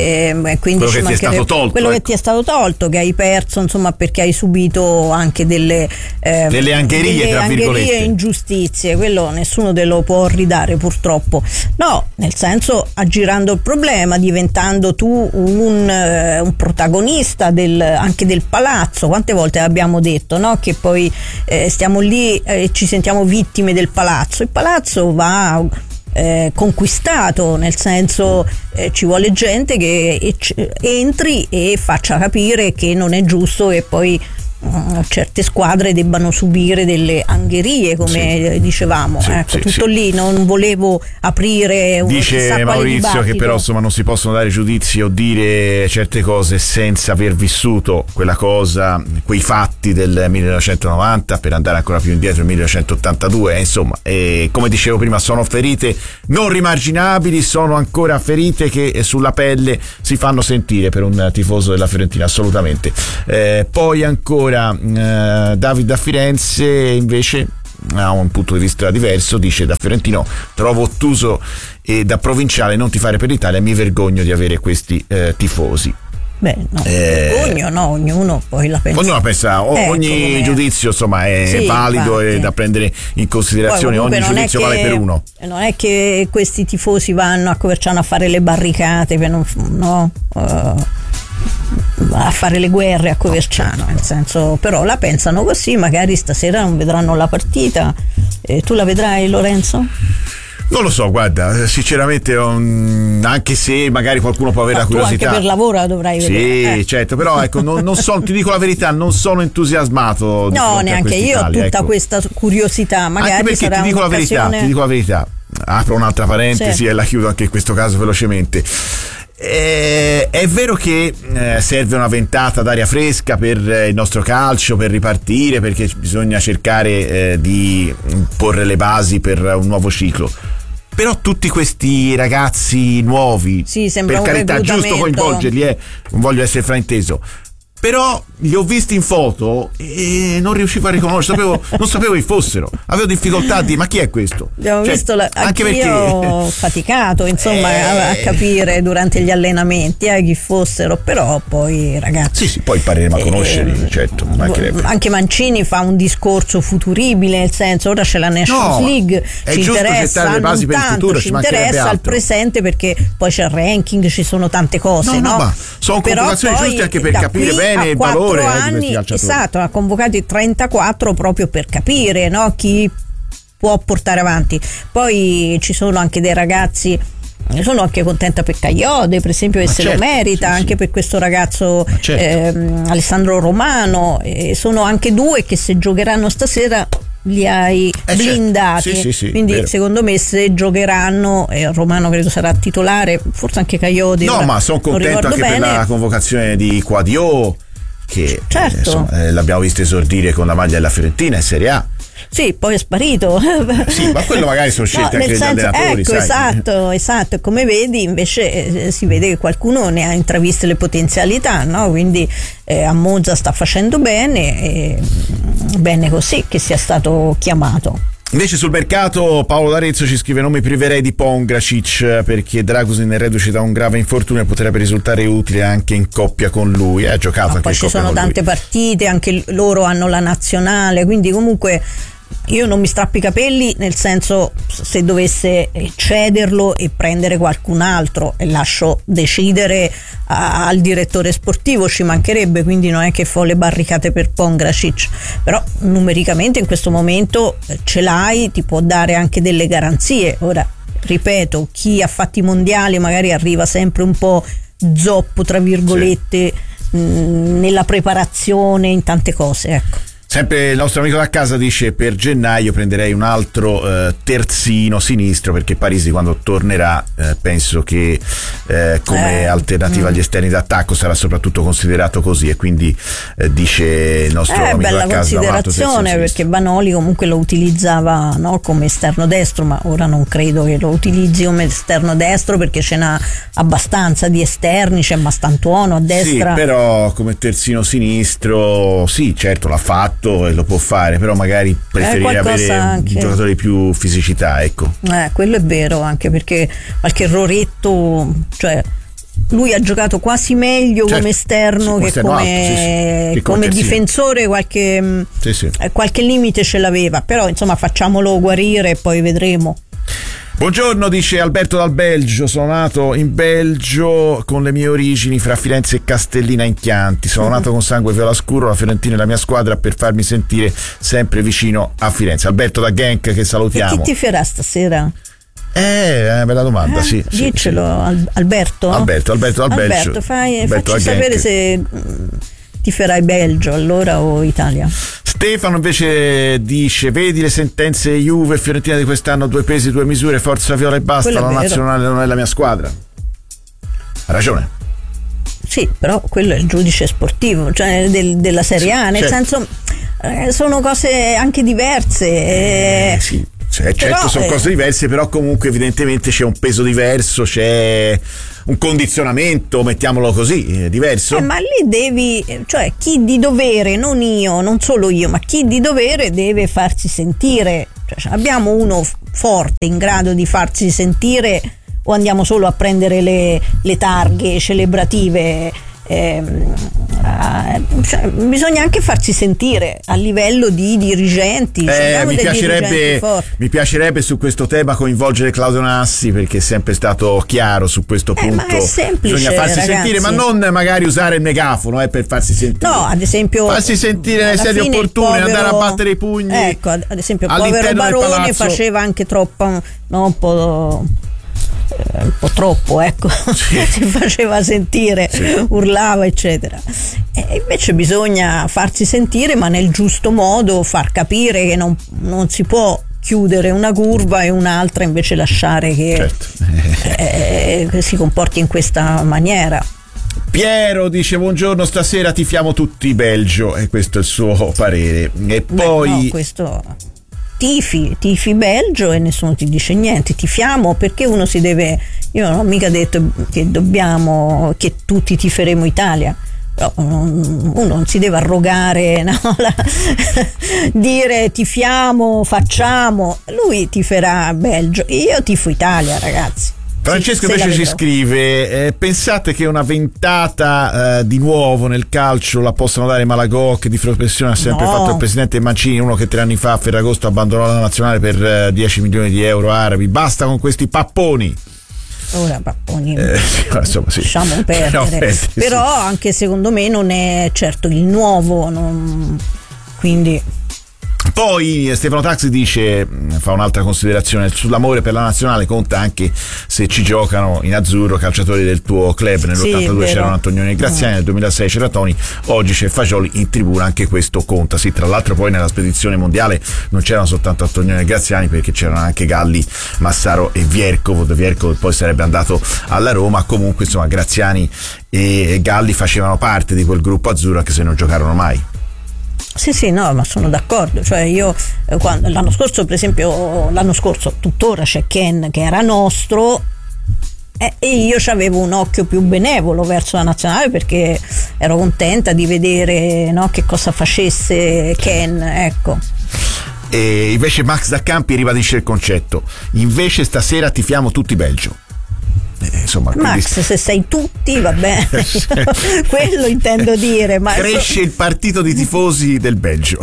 Eh, quindi Quello ci che ti è mancherebbe- stato tolto, quello ecco. che ti è stato tolto, che hai perso, insomma, perché hai subito anche delle eh, Delle angherie, delle tra angherie virgolette. e ingiustizie, quello nessuno te lo può ridare, purtroppo. No, nel senso, aggirando il problema, diventando tu un, eh, un protagonista del, anche del palazzo. Quante volte abbiamo detto, no? Che poi eh, stiamo lì e eh, ci sentiamo vittime del palazzo. Il palazzo va Eh, conquistato, nel senso eh, ci vuole gente che eh, c- entri e faccia capire che non è giusto che poi uh, certe squadre debbano subire delle angherie, come Sì. dicevamo. Sì, ecco, sì, tutto sì. lì, non volevo aprire un chissà Dice quale Maurizio che dibattito. però insomma non si possono dare giudizi o dire certe cose senza aver vissuto quella cosa, quei fatti del millenovecentonovanta, per andare ancora più indietro, il millenovecentottantadue, eh, insomma, e come dicevo prima, sono ferite non rimarginabili, sono ancora ferite che sulla pelle si fanno sentire per un tifoso della Fiorentina, assolutamente. Eh, poi ancora eh, David da Firenze invece ha un punto di vista diverso, dice: da fiorentino trovo ottuso e da provinciale non tifare per l'Italia, mi vergogno di avere questi eh, tifosi. Beh, no, Eh, vergogno, no, ognuno poi la pensa. Ognuno pensa, o- Ecco, ogni come- giudizio insomma è Sì, valido infatti. e da prendere in Poi considerazione, comunque ogni non è giudizio che- vale per uno. Non è che questi tifosi vanno a Coverciano a fare le barricate per non, no, eh, a fare le guerre a Coverciano, nel senso, però la pensano così, magari stasera non vedranno la partita. Eh, tu la vedrai, Lorenzo? Non lo so, guarda, sinceramente um, anche se magari qualcuno può avere No, la tu curiosità. anche per lavoro la dovrai Sì, vedere. eh. certo, però ecco, non, non sono, ti dico la verità, non sono entusiasmato. di No, fronte a neanche questi io ho tagli, tutta ecco. questa curiosità, magari Anche perché sarà ti dico la verità, un'occasione. ti dico la verità. Apro un'altra parentesi Sì. e la chiudo anche in questo caso velocemente. Eh, è vero che eh, serve una ventata d'aria fresca per eh, il nostro calcio, per ripartire, perché bisogna cercare eh, di porre le basi per un nuovo ciclo. Però tutti questi ragazzi nuovi, Sì, sembra per un carità, giusto reclutamento. coinvolgerli, eh, non voglio essere frainteso. Però li ho visti in foto e non riuscivo a riconoscere, sapevo, non sapevo chi fossero. Avevo difficoltà a dire: ma chi è questo? Abbiamo Cioè, visto la, anche anch'io perché ho faticato insomma Eh. a, a capire durante gli allenamenti eh, chi fossero, però poi ragazzi sì, sì, poi impareremo a conoscerli, certo, mancherebbe. anche Mancini fa un discorso futuribile, nel senso, ora c'è la Nations No, League, è ci giusto interessa gettare le basi non per il tanto, futuro, ci ci mancherebbe interessa il altro. presente, perché poi c'è il ranking, ci sono tante cose, No, no? no, ma sono Però convocazioni poi, giuste anche per da capire qui bene a il quattro valore, eh, di questi anni, calciatori. esatto, ha convocati trentaquattro proprio per capire, no? Chi può portare avanti. Poi ci sono anche dei ragazzi. Sono anche contenta per Caiode, per esempio, che Ma se certo, lo merita, sì, anche sì. per questo ragazzo certo. ehm, Alessandro Romano. E sono anche due che se giocheranno stasera li hai Eh, certo. blindati. Sì, sì, sì, quindi vero. secondo me se giocheranno, eh, Romano credo sarà titolare, forse anche Caiode. No, ora ma sono non contento ricordo anche bene. per la convocazione di Quadio, che Certo. eh, insomma, eh, l'abbiamo visto esordire con la maglia della Fiorentina in Serie A. Sì, poi è sparito. Sì, ma quello magari sono scelte no, anche degli senso, allenatori, ecco, sai. esatto, esatto. Come vedi, invece eh, si vede che qualcuno ne ha intraviste le potenzialità, no? Quindi eh, a Monza sta facendo bene, e bene così che sia stato chiamato. Invece sul mercato Paolo D'Arezzo ci scrive: non mi priverei di Pongracic perché Dragusin è reduce da un grave infortunio e potrebbe risultare utile anche in coppia con lui. Ha giocato Ma anche poi in ci coppia sono con tante lui. partite, anche loro hanno la nazionale, quindi comunque io non mi strappo i capelli, nel senso, se dovesse cederlo e prendere qualcun altro e lascio decidere a, al direttore sportivo, ci mancherebbe, quindi non è che fo le barricate per Pongracic, però numericamente in questo momento ce l'hai, ti può dare anche delle garanzie. Ora ripeto, chi ha fatto i mondiali magari arriva sempre un po' zoppo tra virgolette, sì, mh, nella preparazione, in tante cose, ecco. Sempre il nostro amico da casa dice: per gennaio prenderei un altro eh, terzino sinistro, perché Parisi quando tornerà eh, penso che eh, come eh, alternativa mm. agli esterni d'attacco sarà soprattutto considerato così, e quindi eh, dice il nostro Eh, amico bella da casa considerazione, perché Vanoli comunque lo utilizzava, no, come esterno destro, ma ora non credo che lo utilizzi come esterno destro, perché ce n'ha abbastanza di esterni, c'è Mastantuono a destra. Sì, però come terzino sinistro sì, certo l'ha fatto e lo può fare, però magari preferire avere anche un giocatore di più fisicità, ecco. Eh, quello è vero, anche perché qualche erroretto, cioè lui ha giocato quasi meglio, certo, come esterno, sì, che come, alto, sì, sì. Che come difensore qualche, sì, sì. Eh, qualche limite ce l'aveva, però insomma facciamolo guarire e poi vedremo. Buongiorno, dice Alberto dal Belgio. Sono nato in Belgio con le mie origini fra Firenze e Castellina in Chianti. Sono nato con sangue viola scuro, la Fiorentina è la mia squadra, per farmi sentire sempre vicino a Firenze. Alberto da Genk, che salutiamo. E chi tiferà stasera? Eh, è una bella domanda, eh, sì. Diccelo, sì, sì. Alberto? Alberto, Alberto dal Belgio. Alberto, fai, Alberto facci sapere Genk. Se tiferai Belgio allora o Italia. Stefano invece dice: vedi le sentenze Juve e Fiorentina di quest'anno, due pesi, due misure, forza viola e basta, la nazionale non è la mia squadra. Ha ragione. Sì, però quello è il giudice sportivo, cioè del, della Serie A, nel certo. senso eh, sono cose anche diverse. Eh, eh, sì, cioè, certo però, sono cose diverse, però comunque evidentemente c'è un peso diverso, c'è un condizionamento, mettiamolo così, è diverso. Eh, ma lì devi, cioè chi di dovere, non io, non solo io, ma chi di dovere deve farsi sentire. Cioè, abbiamo uno forte in grado di farsi sentire, o andiamo solo a prendere le, le targhe celebrative? Eh, cioè, bisogna anche farsi sentire a livello di dirigenti. Eh, mi, piacerebbe, mi piacerebbe su questo tema coinvolgere Claudio Nassi, perché è sempre stato chiaro su questo eh, punto. Ma è semplice, bisogna farsi ragazzi. sentire, ma non magari usare il megafono eh, per farsi sentire. No, ad esempio, farsi sentire nelle sedi opportune, povero, andare a battere i pugni. Ecco, ad esempio, il povero Barone faceva anche troppo, no, un po'. un po' troppo, ecco, sì. si faceva sentire, sì. urlava eccetera, e invece bisogna farsi sentire, ma nel giusto modo, far capire che non, non si può chiudere una curva e un'altra invece lasciare che, certo. eh, che si comporti in questa maniera. Piero dice: buongiorno, stasera tifiamo tutti Belgio, e questo è il suo parere. E poi Beh, no, questo tifi, tifi Belgio e nessuno ti dice niente, tifiamo perché uno si deve, io non ho mica detto che dobbiamo, che tutti tiferemo Italia, però uno non si deve arrogare, no? La, dire tifiamo, facciamo, lui tiferà Belgio, io tifo Italia, ragazzi. Francesco invece ci scrive: eh, pensate che una ventata eh, di nuovo nel calcio la possano dare Malagò, che di professione ha sempre no. fatto il presidente Mancini, uno che tre anni fa a Ferragosto abbandonò la nazionale per eh, dieci milioni di euro arabi? Basta con questi papponi. Ora papponi, eh, insomma, sì. lasciamo perdere. No, perdi, però sì. Anche secondo me non è certo il nuovo, non... quindi Poi Stefano Taxi dice, fa un'altra considerazione: sull'amore per la nazionale conta anche se ci giocano in azzurro calciatori del tuo club. Nell'ottantadue sì, c'erano Antonioni e Graziani, nel duemilasei c'era Toni, oggi c'è Fagioli in tribuna, anche questo conta. Sì, tra l'altro poi nella spedizione mondiale non c'erano soltanto Antonioni e Graziani, perché c'erano anche Galli, Massaro e Vierkov. Vierkov poi sarebbe andato alla Roma. Comunque insomma Graziani e Galli facevano parte di quel gruppo azzurro, anche se non giocarono mai. Sì, sì, no, ma sono d'accordo. Cioè io eh, quando, l'anno scorso, per esempio, l'anno scorso tuttora c'è Ken che era nostro eh, e io avevo un occhio più benevolo verso la nazionale perché ero contenta di vedere, no, che cosa facesse Ken, ecco. E invece Max da Campi ribadisce il concetto: invece stasera tifiamo tutti Belgio. Eh, insomma, Max, quindi... se sei tutti va bene. Quello intendo dire, ma cresce il partito di tifosi del Belgio.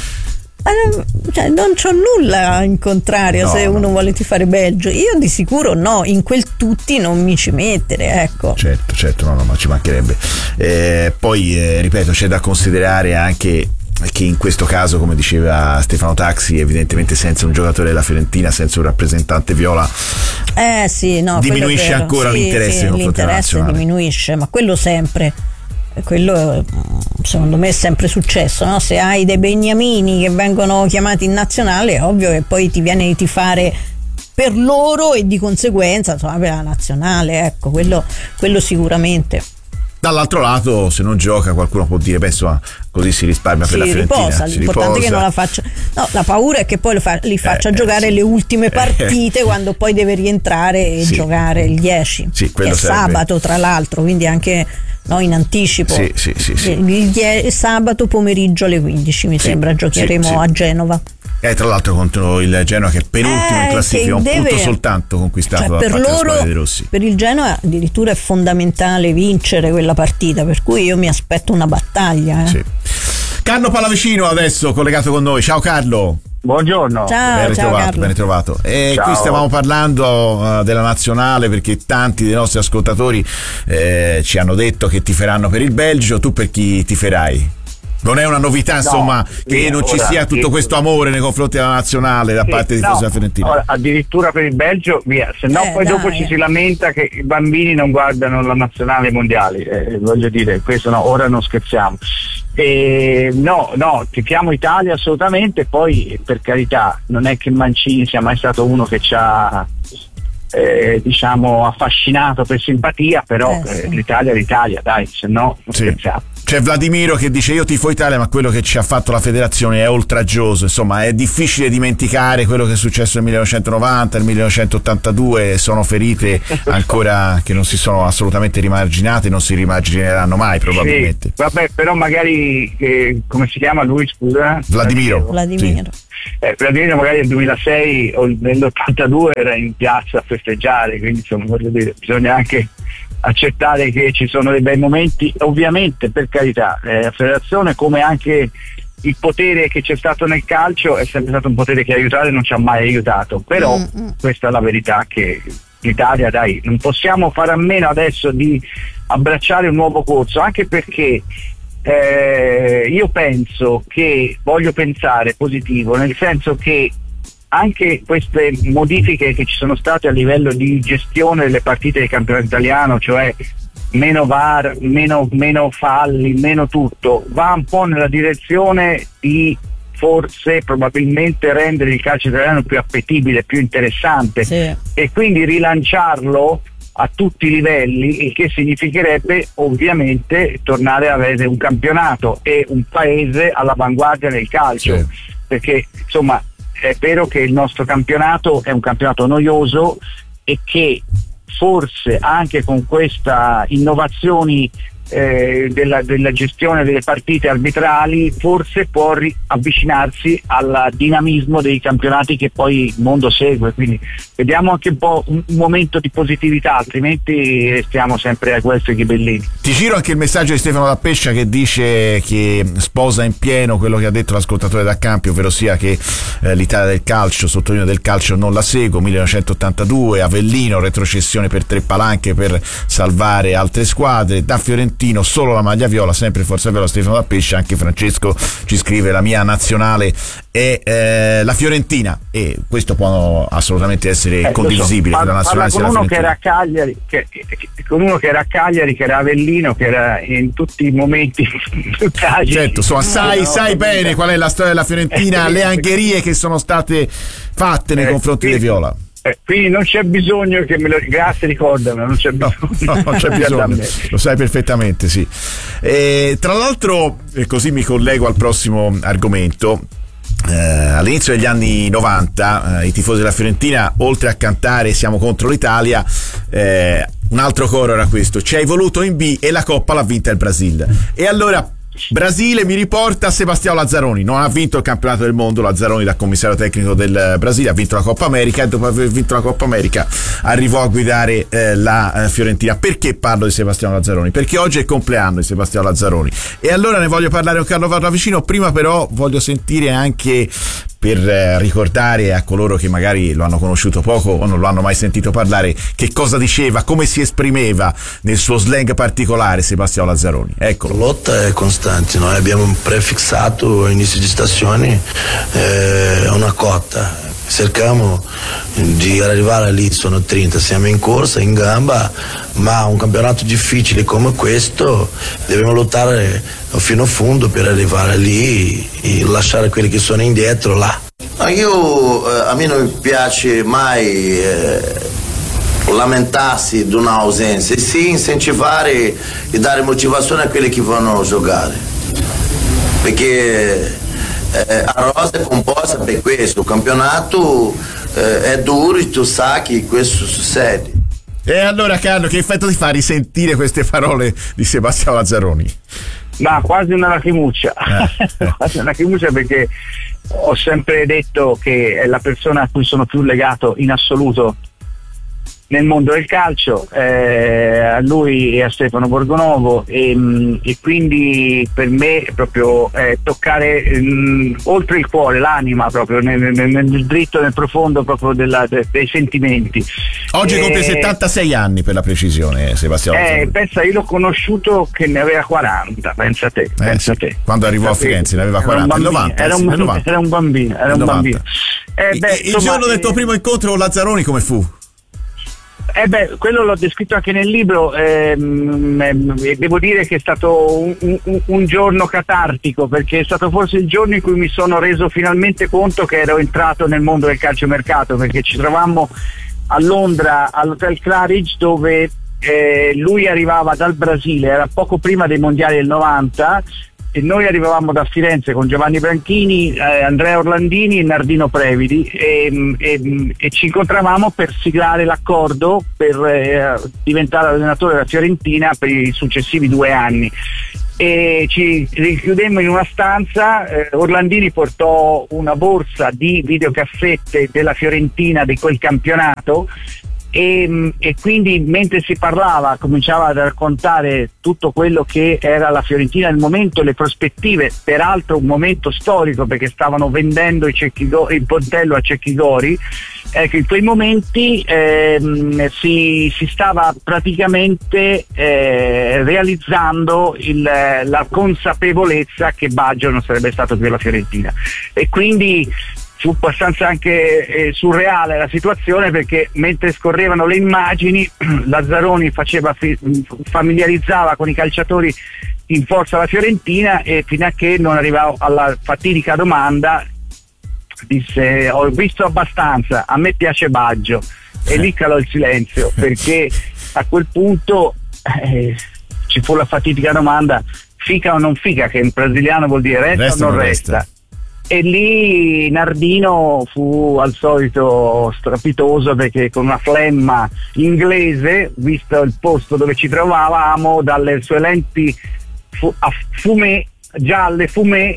Cioè, non c'ho nulla in contrario, no, se uno no. vuole tifare Belgio. Io di sicuro no, in quel tutti non mi ci mettere, ecco. Certo, certo, no, no, ma ci mancherebbe. Eh, poi, eh, ripeto, c'è da considerare anche che in questo caso, come diceva Stefano Taxi, evidentemente senza un giocatore della Fiorentina, senza un rappresentante viola, eh sì, no, diminuisce ancora sì, l'interesse, sì, l'interesse diminuisce, ma quello sempre, quello secondo me è sempre successo, no? Se hai dei beniamini che vengono chiamati in nazionale, è ovvio che poi ti viene di tifare per loro e di conseguenza insomma per la nazionale, ecco, quello, quello sicuramente. Dall'altro lato, se non gioca, qualcuno può dire, beh, insomma, così si risparmia si per la Fiorentina. Riposa, si l'importante riposa. è che non la faccia. No, la paura è che poi lo fa, li faccia eh, giocare sì. le ultime partite eh. quando poi deve rientrare e sì. giocare il dieci. Sì, che è serve. Sabato, tra l'altro, quindi anche no, in anticipo. Sì, sì, sì, sì. Il die- sabato pomeriggio alle quindici, mi sì, sembra, giocheremo sì, sì. a Genova. E tra l'altro contro il Genoa che è penultimo eh, in classifica, un deve, punto soltanto conquistato, cioè, da per parte loro, della squadra dei Rossi. Per il Genoa addirittura è fondamentale vincere quella partita, per cui io mi aspetto una battaglia. Eh. Sì. Carlo Pallavicino adesso collegato con noi. Ciao Carlo. Buongiorno. Ciao, ben ritrovato, ciao Carlo. ben ritrovato. E ciao. Qui stavamo parlando uh, della nazionale perché tanti dei nostri ascoltatori eh, ci hanno detto che tiferanno per il Belgio. Tu per chi tiferai? Non è una novità, insomma, no, che sì, non ci ora, sia tutto sì, questo amore nei confronti della nazionale da sì, parte di no, tifosi della Fiorentina. Ora, addirittura per il Belgio, via, se no eh, poi dai, dopo ci eh. si lamenta che i bambini non guardano la nazionale mondiali, eh, voglio dire, questo no, ora non scherziamo. E, no, no, tifiamo Italia assolutamente, poi per carità, non è che Mancini sia mai stato uno che ci ha Eh, diciamo affascinato per simpatia, però eh, sì. eh, l'Italia è l'Italia, dai, se no non sì. scherziamo. C'è Vladimiro che dice io tifo Italia, ma quello che ci ha fatto la federazione è oltraggioso, insomma è difficile dimenticare quello che è successo nel millenovecentonovanta, nel millenovecentottantadue, sono ferite ancora che non si sono assolutamente rimarginate, non si rimargineranno mai probabilmente. Sì, vabbè, però magari eh, come si chiama lui, scusa? Vladimiro. Vladimiro. Sì. Eh, Vladimiro magari nel duemilasei o nell'ottantadue era in piazza a festeggiare, quindi insomma voglio dire, bisogna anche accettare che ci sono dei bei momenti, ovviamente per carità, eh, la federazione come anche il potere che c'è stato nel calcio è sempre stato un potere che ha aiutato e non ci ha mai aiutato, però mm-hmm. questa è la verità, che l'Italia, dai, non possiamo fare a meno adesso di abbracciare un nuovo corso, anche perché Eh, io penso che, voglio pensare positivo, nel senso che anche queste modifiche che ci sono state a livello di gestione delle partite del campionato italiano, cioè meno V A R, meno, meno falli, meno tutto, va un po' nella direzione di forse probabilmente rendere il calcio italiano più appetibile, più interessante, sì. E quindi rilanciarlo a tutti i livelli, il che significherebbe ovviamente tornare ad avere un campionato e un paese all'avanguardia del calcio, sì. Perché insomma è vero che il nostro campionato è un campionato noioso e che forse anche con questa innovazioni eh, della, della gestione delle partite arbitrali forse può ri- avvicinarsi al dinamismo dei campionati che poi il mondo segue, quindi vediamo anche un po' un, un momento di positività, altrimenti restiamo sempre a questo e ghibellini. Ti giro anche il messaggio di Stefano da Pescia che dice che sposa in pieno quello che ha detto l'ascoltatore da Campi, ovvero sia che eh, l'Italia del calcio, sottolineo del calcio, non la seguo. millenovecentottantadue, Avellino, retrocessione per tre palanche per salvare altre squadre, da Fiorentino solo la maglia viola, sempre Forza Viola. Stefano da Pescia. Anche Francesco ci scrive la mia nazionale è eh, la Fiorentina, e questo può assolutamente essere eh, condivisibile, so, che la nazionale sia la con uno Fiorentina. che era a Cagliari che, che, con uno che era a Cagliari che era Avellino, che era in tutti i momenti tragici. Certo, so, sai, no, sai no, bene qual è la storia della Fiorentina, le angherie che sono state fatte nei eh, confronti sì, dei Viola. Eh, quindi non c'è bisogno che me lo grazie, ricordamelo, non c'è bisogno, no, no, non c'è bisogno, lo sai perfettamente, sì. E, tra l'altro, e così mi collego al prossimo argomento. Eh, all'inizio degli anni novanta eh, i tifosi della Fiorentina, oltre a cantare "Siamo contro l'Italia", eh, un altro coro era questo: "Ci hai voluto in B e la Coppa l'ha vinta il Brasile". E allora Brasile mi riporta a Sebastião Lazzaroni. Non ha vinto il campionato del mondo Lazzaroni da commissario tecnico del Brasile, ha vinto la Coppa America, e dopo aver vinto la Coppa America arrivò a guidare eh, la eh, Fiorentina. Perché parlo di Sebastião Lazzaroni? Perché oggi è il compleanno di Sebastião Lazzaroni e allora ne voglio parlare con Carlo Parravicino. Prima però voglio sentire, anche per eh, ricordare a coloro che magari lo hanno conosciuto poco o non lo hanno mai sentito parlare, che cosa diceva, come si esprimeva nel suo slang particolare Sebastião Lazzaroni. Ecco. La lotta è costante, noi abbiamo prefissato all'inizio di stagione eh, una cotta, cerchiamo di arrivare lì, sono trenta, siamo in corsa, in gamba, ma un campionato difficile come questo dobbiamo lottare fino a fondo per arrivare lì e lasciare quelli che sono indietro là. Io, eh, a me non piace mai eh, lamentarsi di un'ausenza, e sì incentivare e dare motivazione a quelli che vanno a giocare, perché eh, a rosa è composta per questo, il campionato eh, è duro e tu sai che questo succede. E allora Carlo, che effetto ti fa risentire queste parole di Sebastião Lazzaroni? Ma quasi una lacrimuccia, eh. quasi una lacrimuccia, perché ho sempre detto che è la persona a cui sono più legato in assoluto nel mondo del calcio, eh, a lui e a Stefano Borgonovo, e, e quindi per me è proprio eh, toccare mh, oltre il cuore, l'anima, proprio nel, nel, nel dritto, nel profondo proprio della, de, dei sentimenti. Oggi eh, compie settantasei anni, per la precisione, Sebastião Lazzaroni. Eh, pensa, io l'ho conosciuto che ne aveva quaranta, pensa te, pensa eh, te. Quando arrivò a Firenze ne aveva quaranta, era un bambino, novanta, era un, nel novanta. Era un bambino, era un bambino. Eh, beh, il insomma, giorno del tuo primo incontro con Lazzaroni come fu? Eh beh, quello l'ho descritto anche nel libro, ehm, devo dire che è stato un, un, un giorno catartico, perché è stato forse il giorno in cui mi sono reso finalmente conto che ero entrato nel mondo del calciomercato, perché ci trovammo a Londra all'Hotel Claridge, dove eh, lui arrivava dal Brasile, era poco prima dei mondiali del novanta, e noi arrivavamo da Firenze con Giovanni Branchini, eh, Andrea Orlandini e Nardino Previdi, e, e, e ci incontravamo per siglare l'accordo per eh, diventare allenatore della Fiorentina per i successivi due anni. E ci richiudemmo in una stanza, eh, Orlandini portò una borsa di videocassette della Fiorentina di quel campionato, E, e quindi mentre si parlava cominciava a raccontare tutto quello che era la Fiorentina nel momento, le prospettive, peraltro un momento storico perché stavano vendendo i Cecchigori, il Pontello a Cecchigori. Ecco, in quei momenti ehm, si, si stava praticamente eh, realizzando il, la consapevolezza che Baggio non sarebbe stato più la Fiorentina, e quindi fu abbastanza anche eh, surreale la situazione, perché mentre scorrevano le immagini Lazzaroni faceva fi- familiarizzava con i calciatori in forza la Fiorentina, e fino a che non arrivavo alla fatidica domanda disse: ho visto abbastanza, a me piace Baggio, e lì calò il silenzio, perché a quel punto eh, ci fu la fatidica domanda: fica o non fica, che in brasiliano vuol dire resta, resta o non resta, resta. E lì Nardino fu al solito strapitoso, perché con una flemma inglese, visto il posto dove ci trovavamo, dalle sue lenti fu- a fumé, gialle fumé,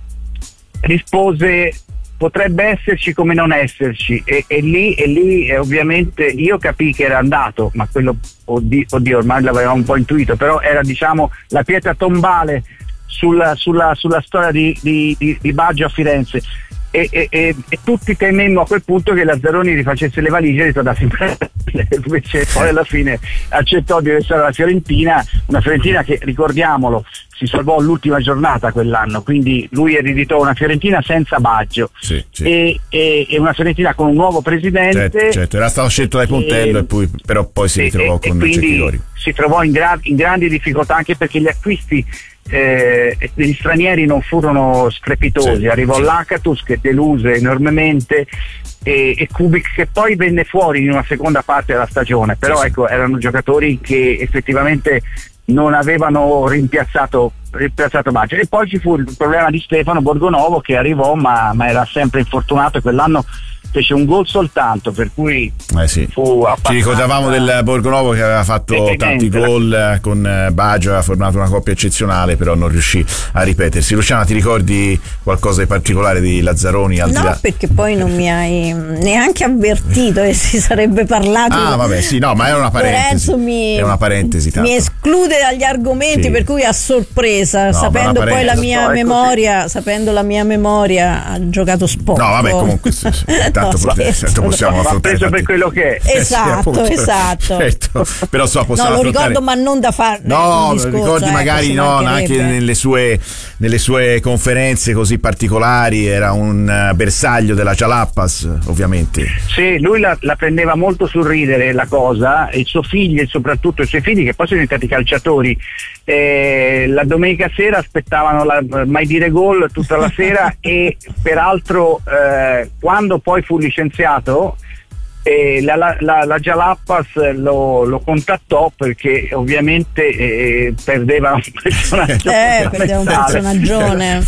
rispose: potrebbe esserci come non esserci. E, e lì, e lì e ovviamente io capii che era andato, ma quello oddio, oddio ormai l'avevamo un po' intuito, però era, diciamo, la pietra tombale Sulla, sulla, sulla storia di, di, di, di Baggio a Firenze, e, e, e, e tutti tememmo a quel punto che Lazzaroni rifacesse le valigie e ritornasse in Brasile. Invece poi alla fine accettò di restare alla Fiorentina, una Fiorentina che, ricordiamolo, si salvò l'ultima giornata quell'anno, quindi lui ereditò una Fiorentina senza Baggio, sì, sì. E, e, e una Fiorentina con un nuovo presidente. Certo, certo. Era stato scelto dai Pontello, e, e poi, però poi si ritrovò e, con Cecchigori. Cecchigori. Si trovò in, gra- in grandi difficoltà, anche perché gli acquisti eh, gli stranieri non furono strepitosi, sì, arrivò sì. Lakatos che deluse enormemente e, e Kubik che poi venne fuori in una seconda parte della stagione, però sì, ecco, erano giocatori che effettivamente non avevano rimpiazzato rimpiazzato Baggio. E poi ci fu il problema di Stefano Borgonovo che arrivò ma, ma era sempre infortunato e quell'anno fece un gol soltanto, per cui eh sì. fu ci ricordavamo del Borgonovo che aveva fatto tanti gol con Baggio, aveva formato una coppia eccezionale, però non riuscì a ripetersi. Luciana, ti ricordi qualcosa di particolare di Lazzaroni? Al no, di là? Perché poi non mi hai neanche avvertito che si sarebbe parlato. Ah vabbè sì, no, ma era una parentesi. Lorenzo mi, è una parentesi tanto. mi esclude dagli argomenti, sì. Per cui a sorpresa, no, sapendo poi la mia memoria, sapendo la mia memoria, ha giocato sport. No vabbè, comunque sì, sì. Tanto, no, tanto possiamo affrontare preso per quello che è. Esatto, eh sì, esatto. Certo. Però so, possiamo no, lo affrontare... ricordo, ma non da fare. No, discorso, ricordi ecco, magari no, anche nelle sue, nelle sue conferenze così particolari, era un bersaglio della Jalapas, ovviamente. Sì, lui la, la prendeva molto sul ridere la cosa, e suo figlio e soprattutto i suoi figli che poi sono diventati calciatori. Eh, la domenica sera aspettavano la, mai dire gol tutta la sera e peraltro eh, quando poi fu licenziato eh, la, la, la, la Jalapas lo, lo contattò perché ovviamente eh, perdeva un personaggio eh, perdeva un personaggione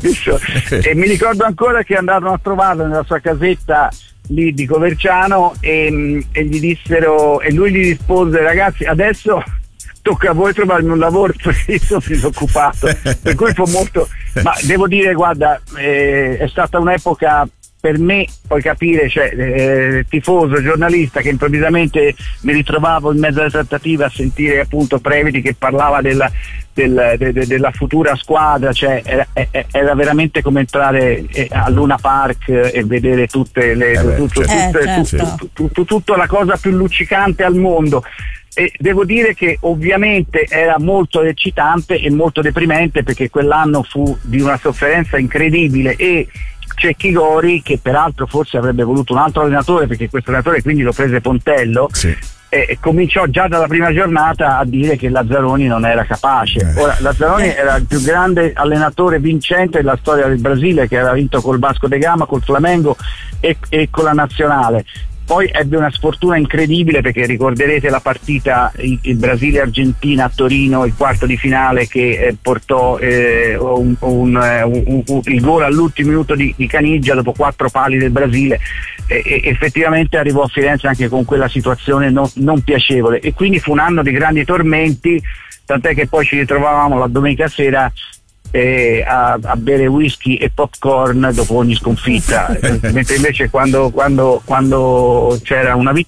e mi ricordo ancora che andarono a trovarlo nella sua casetta lì di Coverciano e, e gli dissero, e lui gli rispose: ragazzi, adesso tocca a voi trovarmi un lavoro perché io sono disoccupato. Per cui fu molto, ma devo dire, guarda, eh, è stata un'epoca per me, puoi capire, cioè eh, tifoso, giornalista, che improvvisamente mi ritrovavo in mezzo alle trattative a sentire appunto Previti che parlava della, del, de, de, della futura squadra, cioè era, era veramente come entrare a Luna Park e vedere tutte le eh beh, tutto, certo. tutte, eh, certo. tutto, tutto, tutta la cosa più luccicante al mondo. E devo dire che ovviamente era molto eccitante e molto deprimente perché quell'anno fu di una sofferenza incredibile e Cecchi Gori, che peraltro forse avrebbe voluto un altro allenatore perché questo allenatore quindi lo prese Pontello, sì. E cominciò già dalla prima giornata a dire che Lazzaroni non era capace. Ora, Lazzaroni era il più grande allenatore vincente della storia del Brasile, che aveva vinto col Vasco da Gama, col Flamengo e, e con la nazionale. Poi ebbe una sfortuna incredibile perché ricorderete la partita il, il Brasile-Argentina a Torino, il quarto di finale che eh, portò eh, un, un, un, un, il gol all'ultimo minuto di, di Caniggia dopo quattro pali del Brasile e, e effettivamente arrivò a Firenze anche con quella situazione non, non piacevole e quindi fu un anno di grandi tormenti, tant'è che poi ci ritrovavamo la domenica sera Eh, a, a bere whisky e popcorn dopo ogni sconfitta mentre invece quando, quando, quando c'era una vittoria